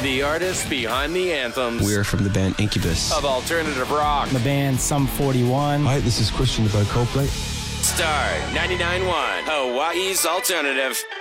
The artists behind the anthems. We're from the band Incubus. Of alternative rock. The band Sum 41. Hi, this is Christian by Coldplay. Star 99.1, Hawaii's alternative.